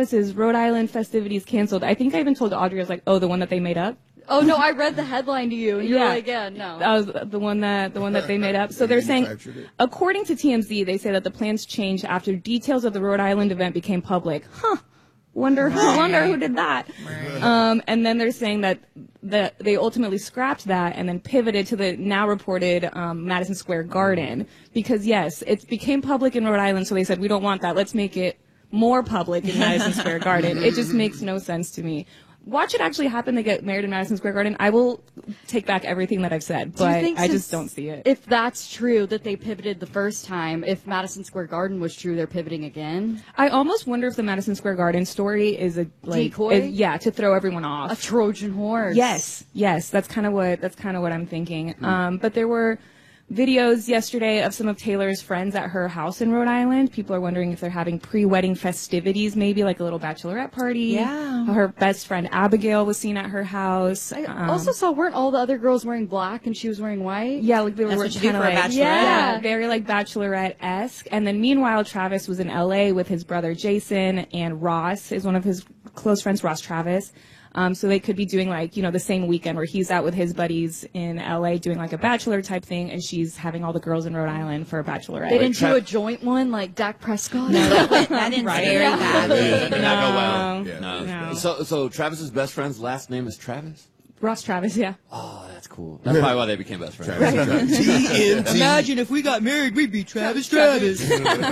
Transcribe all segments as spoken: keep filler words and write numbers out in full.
Travis's Rhode Island festivities canceled. I think I even told Audrey, I was like, oh, the one that they made up? Oh, no, I read the headline to you, and you're Yeah. like, yeah, no. That was the one that the one that they made up. So they're saying, according to T M Z, they say that the plans changed after details of the Rhode Island event became public. Huh. Wonder who wonder who did that. Um, and then they're saying that that they ultimately scrapped that and then pivoted to the now reported um, Madison Square Garden because yes, it became public in Rhode Island. So they said we don't want that. Let's make it more public in Madison Square Garden. It just makes no sense to me. Watch it actually happen. They get married in Madison Square Garden. I will take back everything that I've said, but I just don't see it. If that's true, that they pivoted the first time, if Madison Square Garden was true, they're pivoting again? I almost wonder if the Madison Square Garden story is a like, decoy. Is, yeah, to throw everyone off. A Trojan horse. Yes, yes, that's kind of what that's kind of what I'm thinking. Mm. Um, but there were videos yesterday of some of Taylor's friends at her house in Rhode Island. People are wondering if they're having pre-wedding festivities, maybe like a little bachelorette party. Yeah. Her best friend Abigail was seen at her house. I um, also saw, weren't all the other girls wearing black and she was wearing white? Yeah, like they That's were what you do kind of for a like, bachelorette. yeah, very like bachelorette-esque. And then meanwhile, Travis was in L A with his brother Jason, and Ross is one of his close friends, Ross Travis. Um, so they could be doing like, you know, the same weekend where he's out with his buddies in L A doing like a bachelor type thing, and she's having all the girls in Rhode Island for a bachelorette. They didn't do a joint one like Dak Prescott? No, that, went, that didn't Right. very Yeah. badly. Did not go well. No. Yeah. No. No. So, so Travis's best friend's last name is Travis? Ross Travis, yeah. Oh, that's cool. That's probably why they became best friends. T N T. Imagine if we got married, we'd be Travis Travis.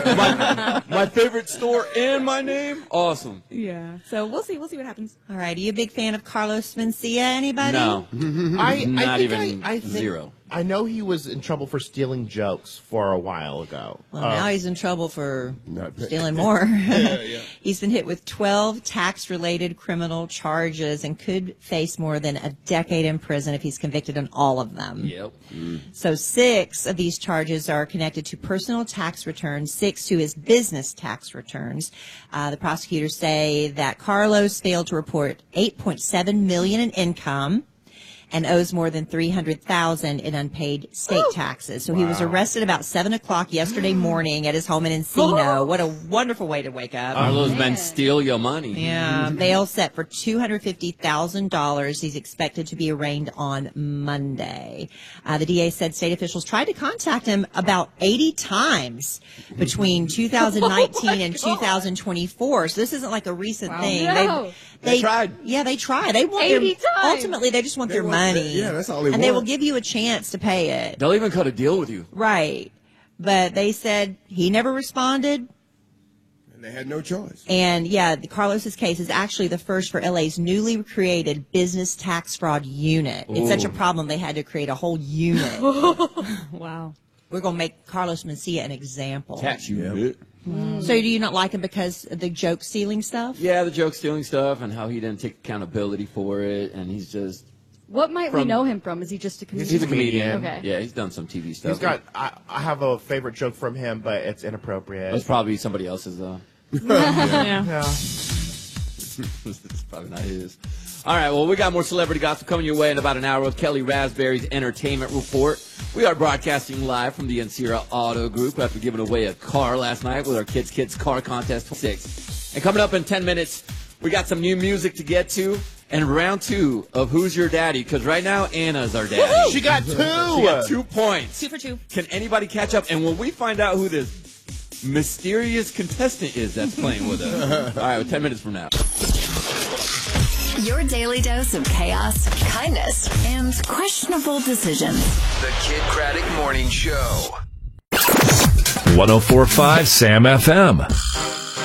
my, my favorite store and my name? Awesome. Yeah. So we'll see. We'll see what happens. All right, are you a big fan of Carlos Mencia, anybody? No. I, Not I think even I, I think, zero. I know he was in trouble for stealing jokes for a while ago. Well, Uh, now he's in trouble for Not- stealing more. He's been hit with twelve tax-related criminal charges and could face more than a decade in prison if he's convicted on all of them. Yep. So six of these charges are connected to personal tax returns, six to his business tax returns. Uh, the prosecutors say that Carlos failed to report eight point seven million dollars in income and owes more than three hundred thousand dollars in unpaid state taxes. So he was arrested about seven o'clock yesterday morning at his home in Encino. What a wonderful way to wake up. All those men steal your money. Yeah, bail set for two hundred fifty thousand dollars. He's expected to be arraigned on Monday. Uh, the D A said state officials tried to contact him about eighty times between two thousand nineteen and two thousand twenty-four. So this isn't like a recent thing. No. They, They tried. Yeah, they tried. They want eighty their, times. Ultimately, they just want They their want- money. yeah, that's all they And they will want. give you a chance to pay it. They'll even cut a deal with you. Right. But they said he never responded. And they had no choice. And yeah, the Carlos's case is actually the first for L A's newly created business tax fraud unit. It's such a problem they had to create a whole unit. Wow. We're going to make Carlos Mencia an example. Tax you, Yeah. bitch. So do you not like him because of the joke stealing stuff? Yeah, the joke stealing stuff and how he didn't take accountability for it, and he's just What might we From- know him from? Is he just a comedian? he's a comedian. Okay. Yeah, he's done some T V stuff. He's got. I, I have a favorite joke from him, but it's inappropriate. That's probably somebody else's though. Yeah. Yeah. It's probably not his. All right, well, we got more celebrity gossip coming your way in about an hour with Kelly Raspberry's Entertainment Report. We are broadcasting live from the Encira Auto Group after giving away a car last night with our Kids Kids Car Contest six. And coming up in ten minutes, we got some new music to get to and round two of Who's Your Daddy, because right now, Anna's our daddy. She got two. She got two points. Two for two. Can anybody catch up? And when we find out who this mysterious contestant is that's playing with us. All right, well, ten minutes from now. Your daily dose of chaos, kindness, and questionable decisions. The Kid Craddock Morning Show. one oh four point five Sam F M.